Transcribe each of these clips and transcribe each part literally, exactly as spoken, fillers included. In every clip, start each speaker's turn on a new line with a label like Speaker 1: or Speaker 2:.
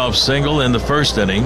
Speaker 1: leadoff single in the first inning.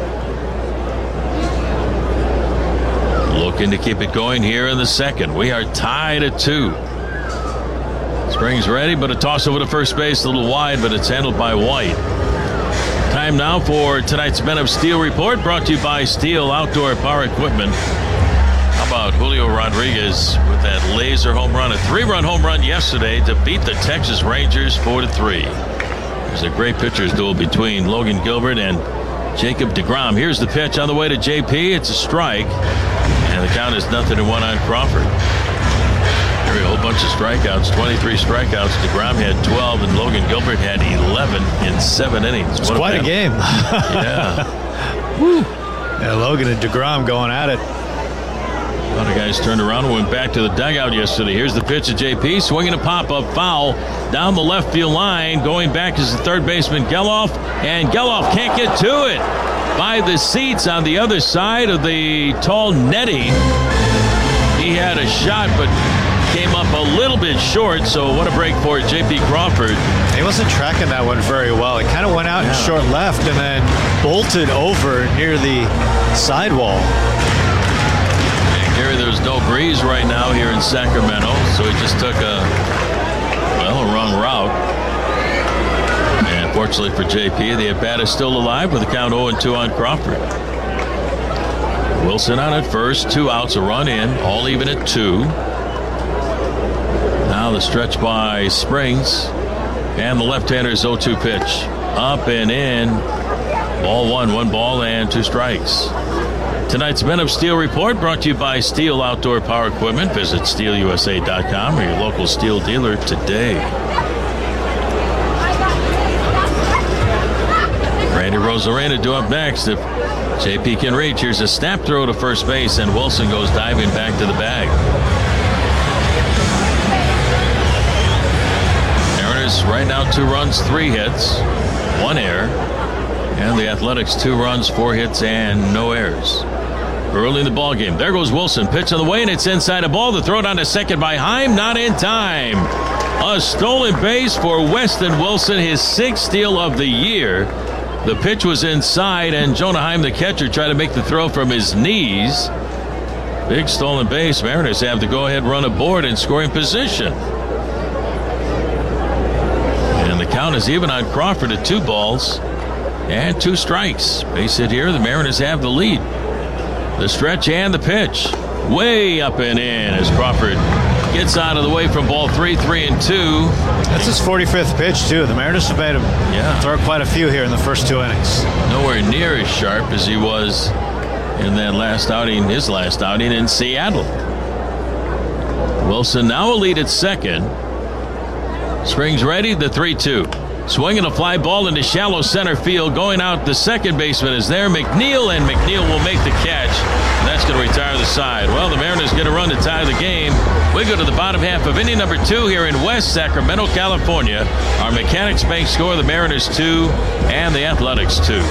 Speaker 1: Looking to keep it going here in the second. We are tied at two. Springs ready, but a toss over to first base, a little wide, but it's handled by White. Time now for tonight's Men of Steel report, brought to you by Steel Outdoor Power Equipment. How about Julio Rodriguez with that laser home run, a three-run home run yesterday to beat the Texas Rangers four to three. There's a great pitcher's duel between Logan Gilbert and Jacob deGrom. Here's the pitch on the way to J P. It's a strike, and the count is nothing to one on Crawford. A whole bunch of strikeouts, twenty-three strikeouts. deGrom had twelve, and Logan Gilbert had eleven in seven innings.
Speaker 2: It's what quite a, a game.
Speaker 1: Yeah. Woo.
Speaker 2: Yeah, Logan and deGrom going at it.
Speaker 1: A lot of guys turned around and went back to the dugout yesterday. Here's the pitch to J P, swinging a pop-up foul down the left field line. Going back is the third baseman Geloff, and Geloff can't get to it. By the seats on the other side of the tall netting. He had a shot, but came up a little bit short, so what a break for J P Crawford.
Speaker 2: He wasn't tracking that one very well. It kind of went out yeah. in short left and then bolted over near the sidewall.
Speaker 1: And Gary, there's no breeze right now here in Sacramento, so he just took a, well, a wrong route. And fortunately for J P, the at-bat is still alive with a count oh and two on Crawford. Wilson on at first, two outs, a run in, all even at two. Now the stretch by Springs, and the left-hander's oh two pitch. Up and in. Ball one, one ball and two strikes. Tonight's Men of Steel report brought to you by Steel Outdoor Power Equipment. Visit steel u s a dot com or your local Steel dealer today. Randy Rosarena due up next. If J P can reach, here's a snap throw to first base, and Wilson goes diving back to the bag. Right now, two runs, three hits, one error. And the Athletics, two runs, four hits, and no errors. Early in the ball game, there goes Wilson. Pitch on the way, and it's inside a ball. The throw down to second by Heim, not in time. A stolen base for Weston Wilson, his sixth steal of the year. The pitch was inside, and Jonah Heim, the catcher, tried to make the throw from his knees. Big stolen base. Mariners have the go-ahead run aboard in scoring position. The count is even on Crawford at two balls and two strikes. Base hit here. The Mariners have the lead. The stretch and the pitch. Way up and in as Crawford gets out of the way from ball three, three, and two.
Speaker 2: That's his forty-fifth pitch, too. The Mariners have made him yeah. throw quite a few here in the first two innings.
Speaker 1: Nowhere near as sharp as he was in that last outing, his last outing in Seattle. Wilson now a lead at second. Springs ready, the three two. Swinging a fly ball into shallow center field. Going out, the second baseman is there, McNeil, and McNeil will make the catch. And that's going to retire the side. Well, the Mariners get a run to tie the game. We go to the bottom half of inning number two here in West Sacramento, California. Our Mechanics Bank score, the Mariners two and the Athletics two.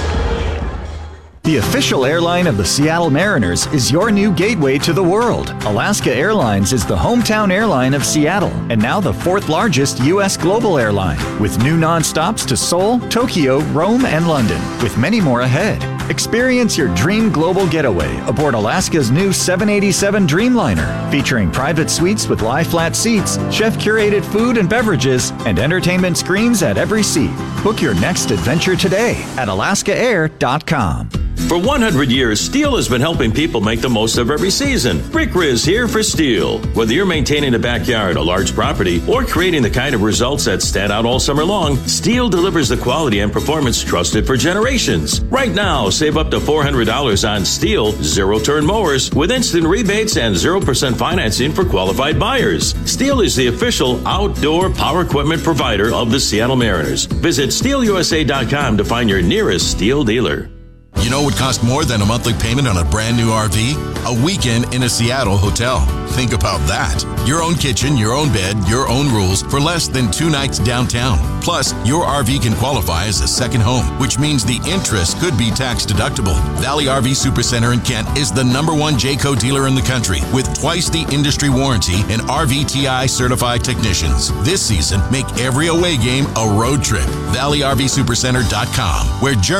Speaker 3: The official airline of the Seattle Mariners is your new gateway to the world. Alaska Airlines is the hometown airline of Seattle and now the fourth largest U S global airline, with new nonstops to Seoul, Tokyo, Rome, and London, with many more ahead. Experience your dream global getaway aboard Alaska's new seven eighty-seven Dreamliner, featuring private suites with lie-flat seats, chef-curated food and beverages, and entertainment screens at every seat. Book your next adventure today at alaska air dot com.
Speaker 4: For one hundred years, Steel has been helping people make the most of every season. Rick Riz here for Steel. Whether you're maintaining a backyard, a large property, or creating the kind of results that stand out all summer long, Steel delivers the quality and performance trusted for generations. Right now, save up to four hundred dollars on Steel zero-turn mowers with instant rebates and zero percent financing for qualified buyers. Steel is the official outdoor power equipment provider of the Seattle Mariners. Visit steel u s a dot com to find your nearest Steel dealer.
Speaker 5: You know what would cost more than a monthly payment on a brand new R V? A weekend in a Seattle hotel. Think about that. Your own kitchen, your own bed, your own rules for less than two nights downtown. Plus, your R V can qualify as a second home, which means the interest could be tax deductible. Valley R V Supercenter in Kent is the number one Jayco dealer in the country with twice the industry warranty and R V T I certified technicians. This season, make every away game a road trip. valley r v supercenter dot com, where Germany